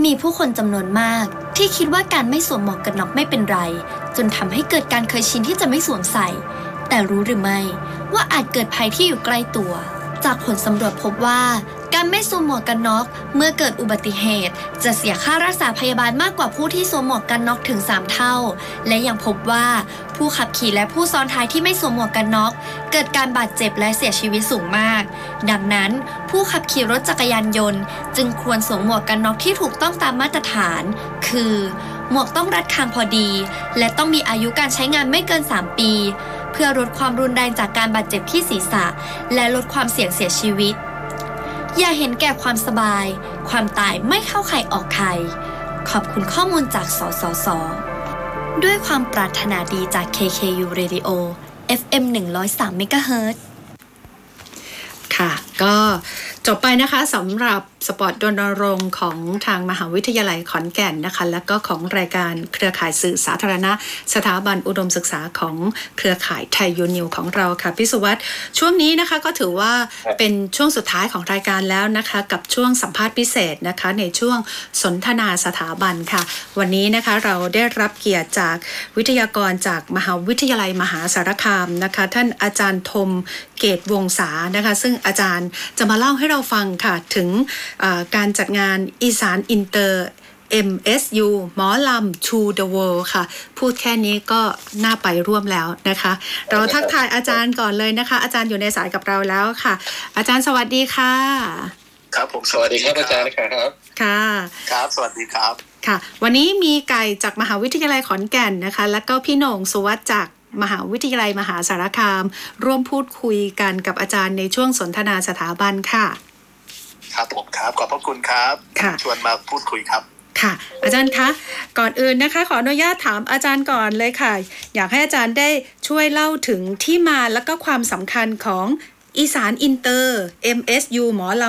มีผู้คนจำนวนมากที่คิดว่าการไม่สวมหมวกกันน็อกไม่เป็นไรจนทำให้เกิดการเคยชินที่จะไม่สวมใส่แต่รู้หรือไม่ว่าอาจเกิดภัยที่อยู่ใกล้ตัวจากผลสำรวจพบว่าการไม่สวมหมวกกันน็อกเมื่อเกิดอุบัติเหตุจะเสียค่ารักษาพยาบาลมากกว่าผู้ที่สวมหมวกกันน็อกถึง3 เท่าและยังพบว่าผู้ขับขี่และผู้ซ้อนท้ายที่ไม่สวมหมวกกันน็อกเกิดการบาดเจ็บและเสียชีวิตสูงมากดังนั้นผู้ขับขี่รถจักรยานยนต์จึงควรสวมหมวกกันน็อกที่ถูกต้องตามมาตรฐานคือหมวกต้องรัดคางพอดีและต้องมีอายุการใช้งานไม่เกิน3 ปีเพื่อลดความรุนแรงจากการบาดเจ็บที่ศีรษะและลดความเสี่ยงเสียชีวิตอย่าเห็นแก่ความสบายความตายไม่เข้าใครออกใครขอบคุณข้อมูลจากสสส.ด้วยความปรารถนาดีจาก KKU Radio FM 103 เมกะเฮิรตซ์ค่ะก็จบไปนะคะสำหรับสปอตรณรงค์ของทางมหาวิทยาลัยขอนแก่นนะคะและก็ของรายการเครือข่ายสื่อสาธารณะสถาบันอุดมศึกษาของเครือข่ายไทยยูนิวของเราค่ะพี่สุวัสดิ์ช่วงนี้นะคะก็ถือว่าเป็นช่วงสุดท้ายของรายการแล้วนะคะกับช่วงสัมภาษณ์พิเศษนะคะในช่วงสนทนาสถาบันค่ะวันนี้นะคะเราได้รับเกียรติจากวิทยากรจากมหาวิทยาลัยมหาสารคามนะคะท่านอาจารย์ธมเกตวงศานะคะซึ่งอาจารย์จะมาเล่าให้เราฟังค่ะถึงการจัดงานอีสานอินเตอร์ MSU หมอลำ To the World ค่ะพูดแค่นี้ก็น่าไปร่วมแล้วนะคะเราทักทายอาจารย์ก่อนเลยนะคะอาจารย์อยู่ในสายกับเราแล้วค่ะอาจารย์สวัสดีค่ะครับผมสวัสดีครับอาจารย์ครับค่ะครับสวัสดีครับค่ะวันนี้มีไก่จากมหาวิทยาลัยขอนแก่นนะคะแล้วก็พี่โหน่งสุวัสดิ์จากมหาวิทยาลัยมหาสารคามร่วมพูดคุยกันกับอาจารย์ในช่วงสนทนาสถาบันค่ะครับผมครับขอบพระคุณครับชวนมาพูดคุยครับค่ะอาจารย์คะก่อนอื่นนะคะขออนุญาตถามอาจารย์ก่อนเลยค่ะอยากให้อาจารย์ได้ช่วยเล่าถึงที่มาและก็ความสำคัญของอีสานอินเตอร์ MSU หมอล